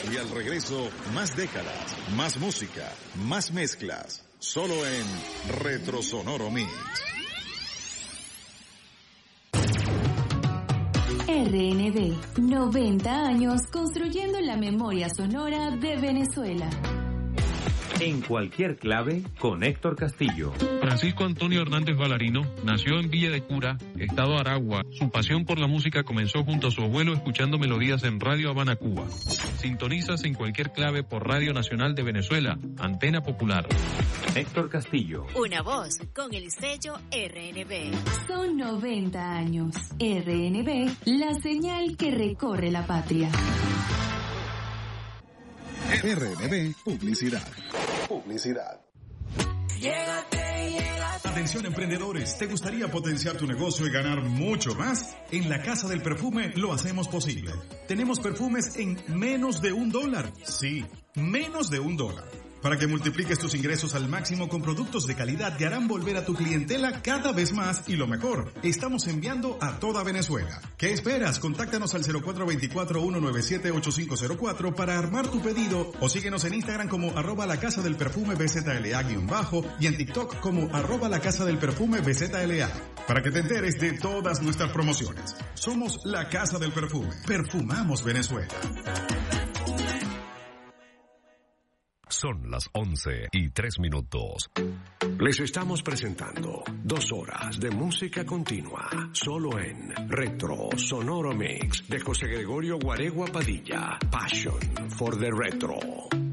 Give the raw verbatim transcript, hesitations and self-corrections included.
Y al regreso, más décadas, más música, más mezclas. Solo en Retro Sonoro Mix. R N B, noventa años construyendo la memoria sonora de Venezuela. En cualquier clave, con Héctor Castillo. Francisco Antonio Hernández Valarino nació en Villa de Cura, estado Aragua. Su pasión por la música comenzó junto a su abuelo escuchando melodías en Radio Habana, Cuba. Sintonizas en cualquier clave por Radio Nacional de Venezuela, Antena Popular. Héctor Castillo. Una voz con el sello R N B. Son noventa años. R N B, la señal que recorre la patria. R N B Publicidad. Publicidad. Atención emprendedores, ¿te gustaría potenciar tu negocio y ganar mucho más? En la Casa del Perfume lo hacemos posible. Tenemos perfumes en menos de un dólar. Sí, menos de un dólar. Para que multipliques tus ingresos al máximo con productos de calidad que harán volver a tu clientela cada vez más y lo mejor, estamos enviando a toda Venezuela. ¿Qué esperas? Contáctanos al cero cuatro dos cuatro, uno nueve siete, ocho cinco cero cuatro para armar tu pedido o síguenos en Instagram como arroba la casa del perfume B Z L A guión bajo y en TikTok como arroba la casa del perfume B Z L A para que te enteres de todas nuestras promociones. Somos la Casa del Perfume. Perfumamos Venezuela. Son las once y tres minutos. Les estamos presentando dos horas de música continua, solo en Retro Sonoro Mix de José Gregorio Guaregua Padilla. Passion for the Retro.